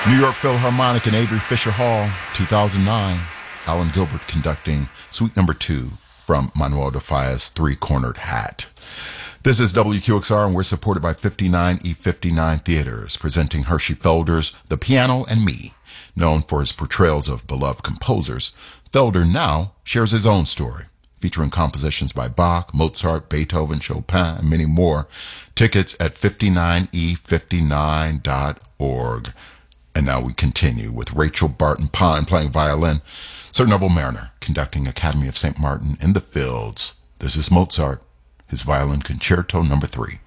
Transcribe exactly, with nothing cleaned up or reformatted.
New York Philharmonic in Avery Fisher Hall, two thousand nine. Alan Gilbert conducting Suite Number Two from Manuel de Falla's Three-Cornered Hat. This is W Q X R, and we're supported by fifty-nine E fifty-nine Theaters, presenting Hershey Felder's The Piano and Me. Known for his portrayals of beloved composers, Felder now shares his own story, featuring compositions by Bach, Mozart, Beethoven, Chopin, and many more. Tickets at fifty-nine e fifty-nine dot org. And now we continue with Rachel Barton Pine playing violin, Sir Neville Mariner conducting Academy of Saint Martin in the Fields. This is Mozart, his violin concerto number three.